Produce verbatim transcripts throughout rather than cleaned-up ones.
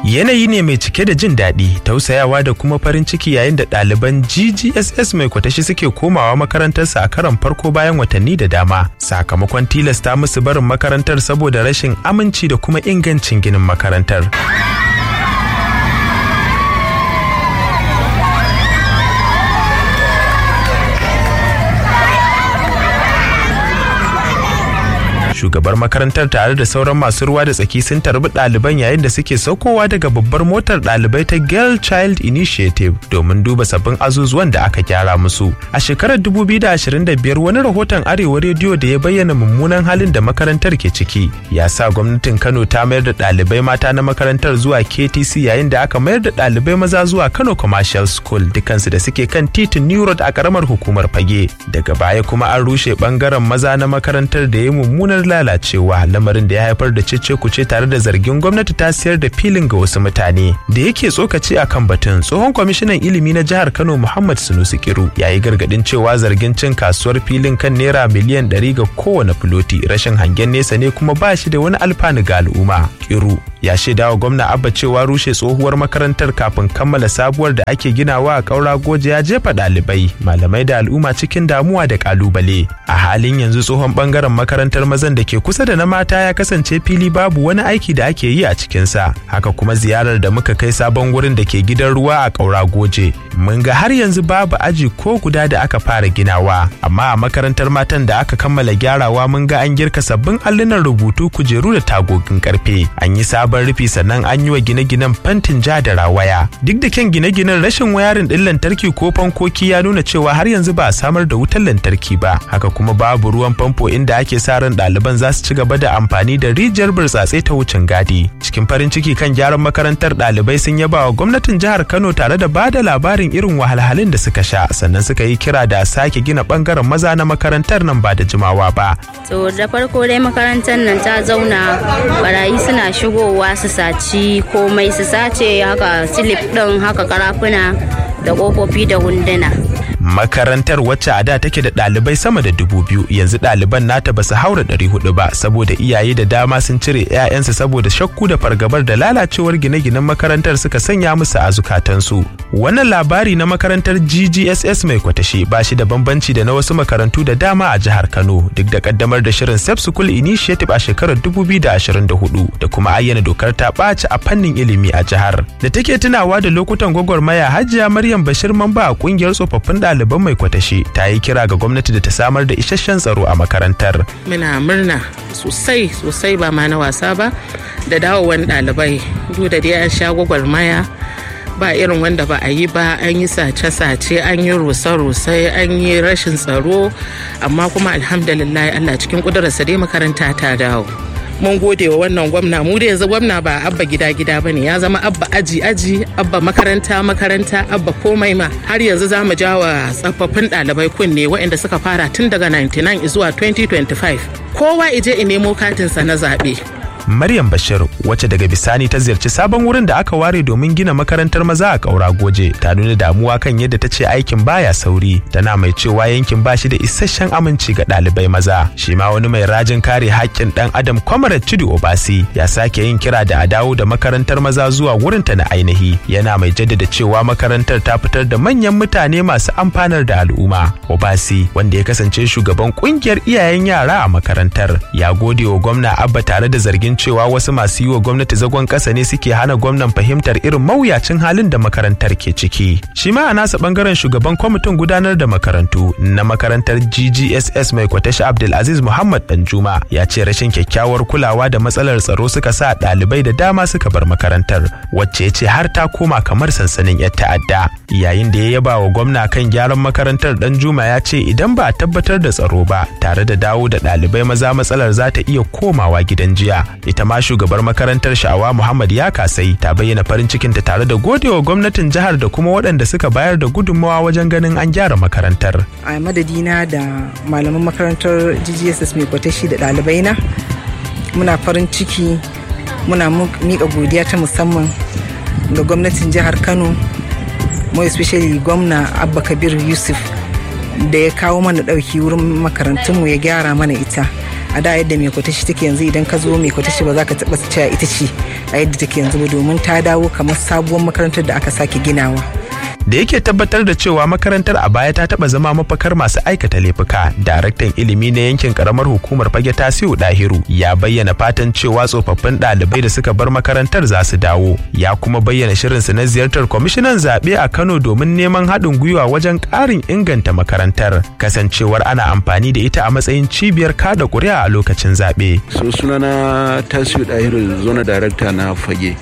Yanayi ne mai cike da jin daɗi, tausayawa da kuma farin ciki yayin da ɗaliban G G S S mai kwatashi suke komawa makarantarsa a karon farko bayan watanni da dama, sakamakon tilasta musu barin makarantar saboda rashin aminci da kuma ingancin ginin makarantar. Shugabar makarantar tare da sauran masu ruwa da tsaki sun tarbi ɗaliban yayin da suke saukowa daga babbar motar ɗalibai ta Girl Child Initiative domin duba sabbin azuzuwan da aka gyara musu. A shekarar dubu biyu da ashirin da biyar wani rahoton Arewa Rediyo da ya bayyana mummunan halin da makarantar ke ciki ya sa gwamnatin Kano ta mayar da ɗalibai mata na makarantar zuwa K T C yayin da aka mayar da ɗalibai maza zuwa Kano Commercial School dukansu da suke kan titin New Road a karamar hukumar Fage. Daga baya kuma an rushe bangaren maza na makarantar da ya mummunar lalacewa, lamarin da ya haifar da cece-kuce tare da zargin gwamnati ta siyar da filin ga wasu mutane. Da yake tsokaci a kan batun, tsohon kwamishinan ilimi na jihar Kano Muhammad Sunusi Kiru ya yi gargadin cewa zargin cin kasuwar filin kan naira miliyan ɗari ga kowane filoti rashin hangen nesa ne kuma ba shi da wani alfanu ga al'umma. Kiru ya shaidawa gwamna Abba cewa rushe tsohuwar makarantar kafin kammala sabuwar da ake ginawa a Kaura Goje ya jefa ɗalibai, malamai da al'umma cikin damuwa da kalubale. A halin yanzu tsohon bangaren makarantar mazan da ke kusa da na mata ya kasance fili babu wani aiki da ake yi a cikinsa. Haka kuma ziyarar da muka kai sabon wurin da ke gidan ruwa a Kaura Goje, mun ga har yanzu babu aji ko guda da aka fara ginawa, amma a makarantar matan da aka kammala gyarawa mun ga an girka sabbin allunan rubutu, kujeru da tagogin karfe. An yi sabon rufi sannan an yi wa gine-ginen fantin ja da rawaya. Duk da kyan gine-ginen, rashin wayarin ɗin lantarki ko fankoki ya nuna cewa har yanzu ba a samar da wutar lantarki ba. Haka kuma babu ruwan famfo inda ake sa ran ɗaliban za su ci gaba da amfani da rijiyar burtsatse ta wucin gadi. Cikin farin ciki kan gyaran makarantar, ɗalibai sun yaba wa gwamnatin jihar Kano tare da ba da labarin irin wahalhalun da suka sha, sannan suka yi kira da sake gina bangaren maza na makarantar nan ba da jimawa ba. To da farko dai makarantar nan ta zauna, barayi suna shigowa su saci komai, su sace haka silip ɗin, haka karafuna da ƙofofi da hunduna. Makarantar wacce a da take da ɗalibai sama da dubu biyu, yanzu ɗaliban nata ba su haura ɗari hudu ba, saboda iyaye da dama sun cire 'ya'yansu saboda shakku da fargabar da lalacewar gine-ginen makarantar suka sanya musu a zukatansu. Wannan labari na makarantar G G S S mai kwatashi ba shi da bambanci da na wasu makarantu da dama a jihar Kano, duk da kaddamar da shirin Safe School Initiative a shekarar dubu biyu da ashirin da hudu da kuma ayyana dokar ta ɓaci a fannin ilimi a jihar. Da take tunawa da lokutan gwagwarmaya, Hajiya Maryam Bashir, mamba a kungiyar tsofaffin ɗaliban mai kwatashi, ta yi kira ga gwamnati da ta samar da isasshen tsaro a makarantar. Muna murna sosai sosai ba ma na wasa ba da dawowar ɗalibai, duk da dai an sha gwagwarmaya ba irin wanda ba a yi ba, an yi sace-sace, an yi rusa-rusai, an yi rashin tsaro, amma kuma alhamdulillah Allah cikin ƙudurarsa dai makaranta ta dawo. Mun gode wa wannan gwamna, mu da yanzu gwamna ba abba gida-gida ba ne, ya zama abba aji-aji, abba makaranta-makaranta, abba komai ma. Har yanzu za mu jawa tsaffafin ɗalibai kunne waɗanda suka fara tun daga ninety-nine zuwa twenty twenty-five. Kowa ije in nemo katinsa na zaɓe. Maryam Bashir, wacce daga bisani ta ziyarci sabon wurin da aka ware domin gina makarantar maza a Kaura Goje, ta nuna damuwa kan yadda ta ce aikin baya sauri, tana mai cewa yankin ba shi da isasshen aminci ga ɗalibai maza. Shi ma wani mai rajin kare haƙƙin ɗan adam, Comrade Chidu Obasi, ya sake yin kira da a dawo da makarantar maza zuwa wurinta na ainihi, yana mai jaddada cewa makarantar ta fitar da manyan mutane masu amfanar da al'umma. Obasi, wanda ya kasance shugaban ƙungiyar iyayen yara a makarantar, ya gode wa gwamna Abba tare da zargin cewa wasu masu yi wa gwamnati zagon ƙasa ne suke hana gwamnan fahimtar irin mawuyacin halin da makarantar ke ciki. Shi ma a nasa bangaren shugaban kwamitin gudanar da makarantu na makarantar G G S S mai kwatashi Abdulaziz Muhammad Danjuma ya ce rashin kyakkyawar kulawa da matsalar tsaro suka sa ɗalibai da dama suka bar makarantar, wacce ya ce har ta koma kamar sansanin 'yan ta'adda. Yayin da ya yaba wa gwamna kan gyaran makarantar, Danjuma ya ce idan ba a tabbatar da tsaro ba tare da dawo da ɗalibai maza, matsalar za ta iya komawa gidan jiya. Ita ma shugabar makarantar Sha'awa Muhammad ya kasai ta bayyana farin cikinta tare da godewa gwamnatin jihar da kuma waɗanda suka bayar da gudunmawa wajen ganin an gyara makarantar. A madadina da malaman makarantar G G S S mai kwatashi da ɗalibaina, muna farin ciki, muna miƙa godiya ta musamman ga gwamnatin jihar Kano, more especially gwamna Abba Kabir Yusuf, da ya kawo mana ɗauki wurin makarantunmu ya gyara mana ita. a da yadda mai kwatashi take yanzu idan ka zo mai kwatashi ba za ka taɓa cewa ita ce a yadda take yanzu ba domin ta dawo kamar sabuwar makarantar da aka sake ginawa. Da yake tabbatar da cewa makarantar a baya ta taba zama mafakar masu aikata laifuka, daraktan ilimi na yankin karamar hukumar Fage Tasiu Dahiru ya bayyana fatan cewa tsofaffin ɗalibai da suka bar makarantar za su dawo. Ya kuma bayyana shirinsu na ziyartar kwamishinan zaɓe a Kano domin neman haɗin gwiwa wajen ƙarin inganta makarantar, kasancewar ana amfani da ita a matsayin cibiyar kada ƙuri'a a lokacin zaɓe. So sunana Tasiu Dahiru, zona darakta na Fage.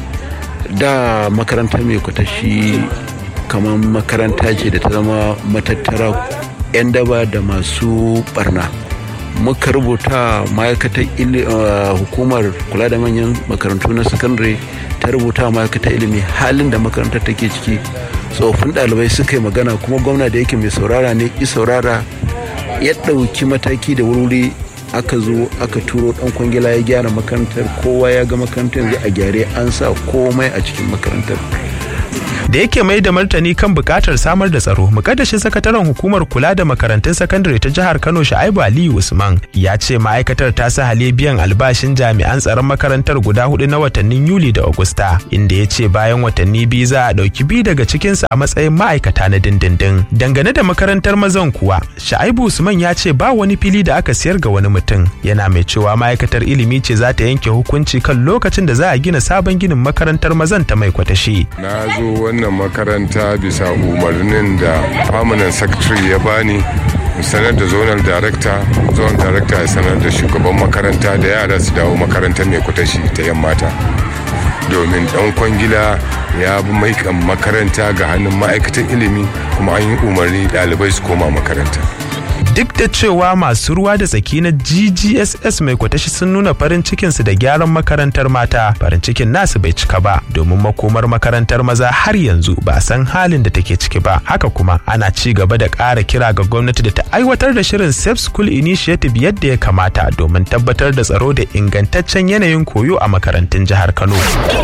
Da makarantar mai kwatashi kamar makaranta ce da ta zama matattara 'yan daba da masu barna. Muka rubuta ma'aikatar hukumar kula da manyan makarantu na sakandare ta rubuta ma'aikatar ilimi halin da makarantar take ciki. Tsofaffin ɗalibai suka yi magana kuma gwamna da yake mai saurara ne ki saurara ya ɗauki mataki da wuri aka zo aka turo ɗan kwangila ya gyara makarantar, kowa ya ga makarantar yanzu a gyare, an sa komai a cikin makarantar. Da yake mai da martani kan bukatar samar da tsaro, mukaddashin sakataren hukumar kula da makarantun sakandare ta jihar Kano Shu'aibu Aliyu Usman ya ce ma'aikatar ta sa hale biyan albashin jami'an tsaron makarantar guda hudu na watannin Yuli da Agusta, inda ya ce bayan watanni biyu za a dauki biyu daga cikinsu a matsayin ma'aikata na dindindin. Dangane da makarantar mazan kuwa, Shu'aibu Usman ya ce ba wani fili da aka siyar ga wani mutum, yana mai cewa ma'aikatar ilimi ce za ta yanke hukunci kan lokacin da za a gina sabon ginin makarantar mazan ta Mai Kwatashi. Na zo wannan makaranta bisa umarnin da permanent secretary ya bani, sanar da zonal director, zonal director ya sanar da shugaban makaranta da yara su dawo makarantar Mai Kwatashi ta yammata, domin dan kwangila ya bi maikan makaranta ga hannun ma'aikatan ilimi kuma an yi umarni ɗalibai su koma makaranta. Duk da cewa masu ruwa da tsaki na G G S S Mai Kwatashi sun nuna farin cikinsu da gyaran makarantar mata, farin cikin nasu bai cika ba, domin makomar makarantar maza har yanzu ba san halin da take ciki ba. Haka kuma ana ci gaba da ƙara kira ga gwamnati da ta aiwatar da shirin Safe School Initiative yadda ya kamata domin tabbatar da tsaro da ingantaccen yanayin koyo a makarantun jihar Kano.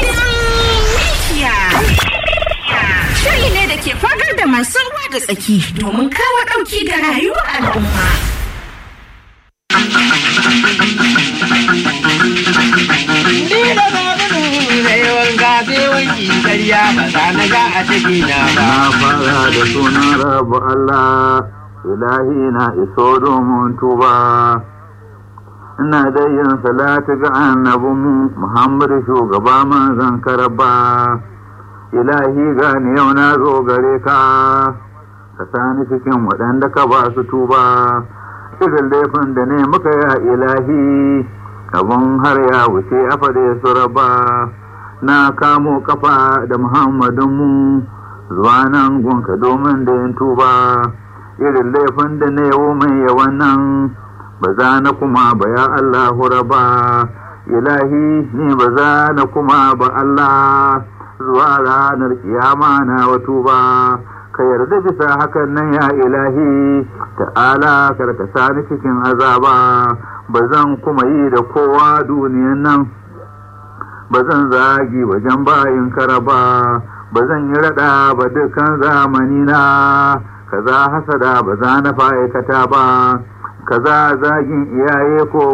Shiri ne da ke fagar da masu ruwa da tsaki domin kawo ɗauki ga rayuwar al'umma. Ni da sabulu da yawan gafe wanki karya ba za na ga a ciki na ba. Na fara da sunan rabu Allah, ilahi na iso domin tuba. Ina da yin salatu ga annabinmu Muhammadu shugaba manzon karaba. Ilahi gani yau na zo gare ka, ka sani cikin waɗanda ka ba su tuba, irin laifin da ne muka ya ilahi, abin har ya wuce a faɗe su raba, na kamo kafa da Muhammadunmu zuwa nan gunka domin da yin tuba, irin laifin da ne yau mai yawan nan, ba za na kuma ba ya Allahu raba, ilahi ni ba za na kuma ba Allah. Zuwa ranar kiyama na wato ba, ka yarda bisa hakan nan ya ilahi, ta'ala karka sani cikin azaba, ba zan kuma yi da kowa duniyan nan, ba zan zagi wajen bayin karaba, ba zan yi raɗa ba dukkan zamani na, kaza hasada ba za na fa'aikata ba, kaza zagin iyaye ko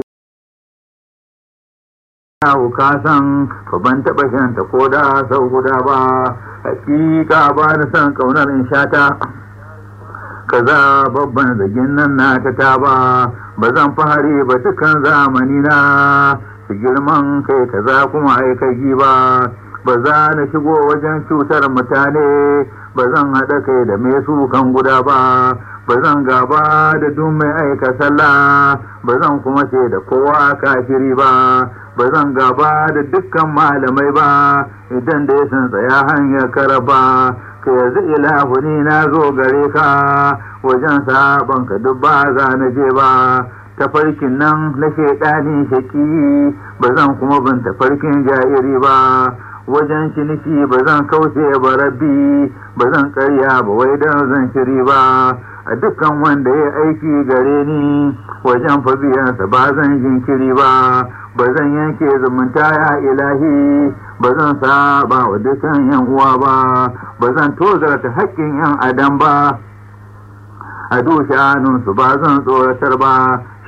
Yawo ka san fa ban taɓa shanta ko da sau guda ba, hakika ba na san ƙaunar in shata, kaza babban zagin nan na ta ba, ba zan fahari ba cikin zamani na, su girman kai kaza kuma aikagi ba, ba za na shigo wajen cutar mutane, ba zan haɗa kai da mai sukan guda ba, ba zan gaba da duk mai aika sallah, ba zan kuma ce da kowa kafiri ba, ba zan gaba da dukkan malamai ba, idan da ya san tsaya hanyar karaba, ka yanzu ilahu ni na zo gare ka, wajen sabon ka duk ba za na je ba, tafarkin nan na shaidani shaki, ba zan kuma bin tafarkin jairi ba, wajen ciniki ba zan kauce ba rabbi, ba zan karya ba wai don zan shiri ba, a dukkan wanda ya aiki gare ni, wajen fabiyansa ba zan jinkiri ba, ba zan yanke zumunta ya ilahi, ba zan saba wa dukkan yan uwa ba, ba zan tozarta haƙƙin yan adam ba, a dushanunsu ba zan tsoratar ba,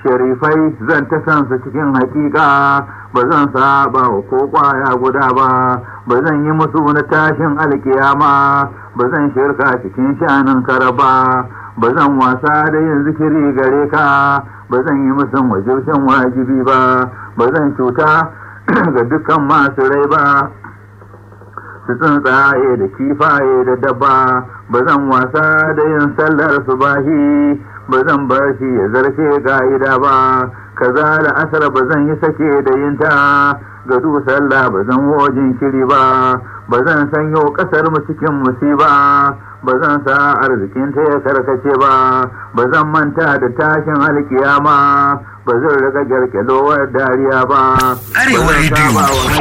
sharifai zan ta kansa cikin hakika ba zan saba wa ko kwaya guda ba ba zan yi musu na tashin alkiyama ba zan shirka cikin shanin karaba ba zan wasa da yin zikiri gare ka ba zan yi musu wajibcin wajibi ba ba zan cuta ga dukkan masu rai ba su tsuntsaye da kifaye da dabba ba zan wasa da yin sallar subahi ba zan bar shi ya zarce ga'ida ba kaza da asar ba zan yi sake da yin ta ga duk sallah ba zan wojin kiri ba ba zan sanyo kasar mu cikin musiba ba zan sa arzikin ta ya karkace ba ba zan manta da tashin alkiyama ba zan riga gyarkyalowar dariya ba Arewa Radio